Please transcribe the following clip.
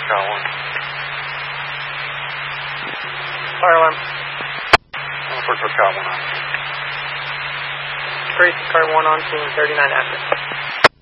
Car 1. Fire alarm. Report for Car 1 on. Great, Car 1 on scene, 39 active.